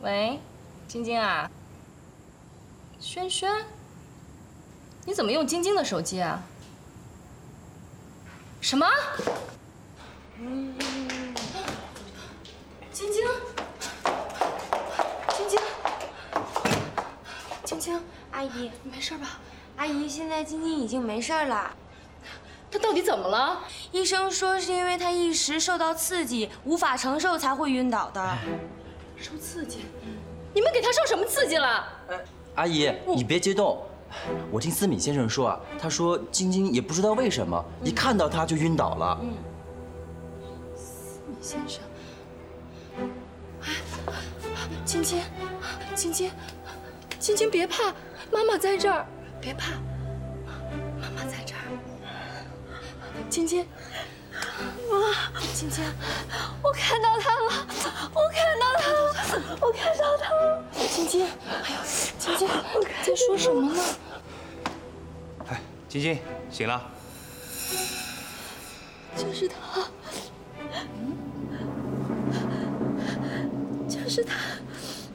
喂，晶晶啊？轩轩，你怎么用晶晶的手机啊？什么？晶晶，晶晶，晶晶， 阿姨， 你没事吧？ 阿姨，现在晶晶已经没事了。 她到底怎么了？ 医生说是因为她一时受到刺激，无法承受才会晕倒的。 受刺激？你们给她受什么刺激了？ 阿姨，你别激动。我听思敏先生说啊，他说晶晶也不知道为什么，一看到他就晕倒了。 思敏先生，晶晶，晶晶，晶晶别怕，妈妈在这儿，别怕，妈妈在这儿。晶晶，晶晶，我看到他了，我看到他了，我看到他了。晶晶，哎呦，晶晶，在说什么呢？ 哎，晶晶，醒了。 就是他，